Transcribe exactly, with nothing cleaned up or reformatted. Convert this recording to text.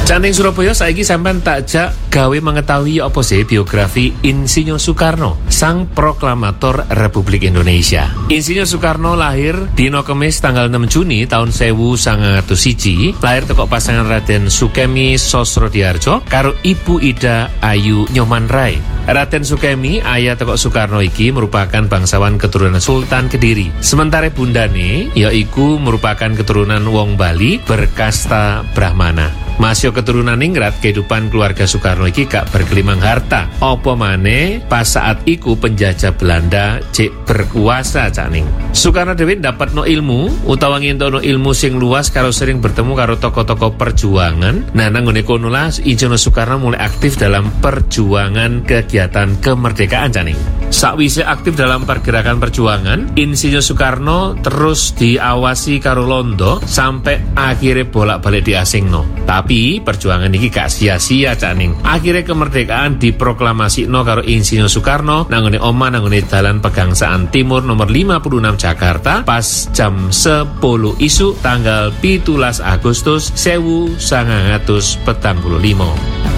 Canting Surabaya saiki sampean takjak gawe mengetahui apa sih biografi Insinyur Soekarno, sang proklamator Republik Indonesia. Insinyur Soekarno lahir dina Kemis tanggal enam Juni tahun seribu sembilan ratus satu. Lahir teko pasangan Raden Sukemi Sosrodihardjo karo Ibu Ida Ayu Nyoman Rai. Raden Sukemi, ayah teko Soekarno iki merupakan bangsawan keturunan Sultan Kediri. Sementara bundane yaiku merupakan keturunan wong Bali berkasta Brahmana. Masih keturunan ningrat, kehidupan keluarga Soekarno iki gak bergelimang harta. Apa maneh pas saat iku penjajah Belanda cek berkuasa caning. Soekarno dhewe dapat no ilmu utawa ngentono ilmu sing luas karo sering bertemu karo tokoh-tokoh perjuangan. Nah nang ngene kono lah Insinyur Soekarno mulai aktif dalam perjuangan kegiatan kemerdekaan caning. Sakwise aktif dalam pergerakan perjuangan, Insinyur Soekarno terus diawasi karo Londo sampai akhirnya bolak-balik diasingno. Tapi perjuangan ini gak sia-sia caning. Akhirnya kemerdekaan diproklamasino karo Insinyur Soekarno nanggone oma nanggone Dalan Pegangsaan Timur nomor lima puluh enam Jakarta pas jam sepuluh isuk tanggal pitulas Agustus seribu sembilan ratus empat puluh lima.